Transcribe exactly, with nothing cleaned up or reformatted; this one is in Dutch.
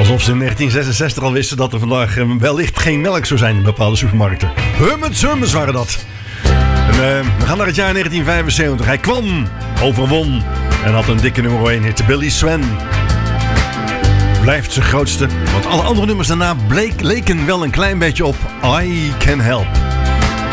Alsof ze in negentien zesenzestig al wisten dat er vandaag uh, wellicht geen melk zou zijn in bepaalde supermarkten. Hummets, hummets waren dat. En, uh, we gaan naar het jaar negentien vijfenzeventig. Hij kwam, overwon en had een dikke nummer één hit. Billy Swan blijft zijn grootste. Want alle andere nummers daarna bleek, leken wel een klein beetje op I Can Help.